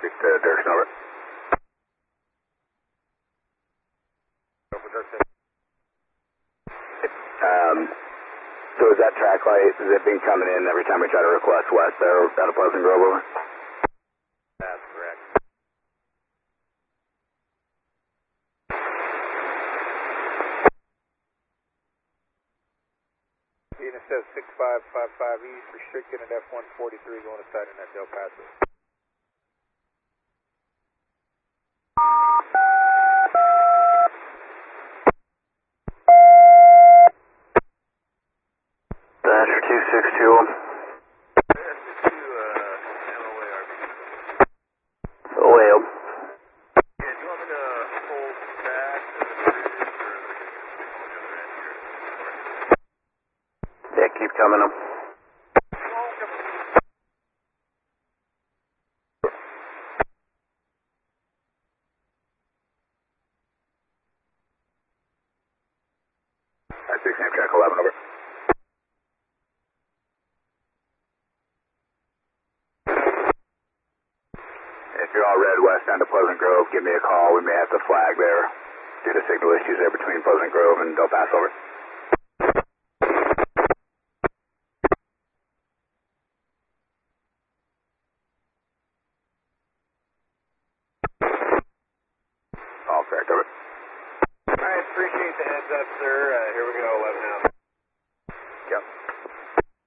Dirksen, over. So is that track light zipping coming in every time we try to request west there out of Pleasant Grove, over? That's correct. Unit says 6555 East, restricted at F143 going to side in at Del Paso. Dasher 262. Oil. Yeah, do you want me to hold back to the bridge or Yeah, keep coming up. Alright, 6 track 11, over. If you're all red west down to Pleasant Grove, give me a call. We may have to flag there due to signal issues there between Pleasant Grove and Del Paso, over. All correct, over. Alright, appreciate the heads up, sir. Here we go, 11 out. Yep.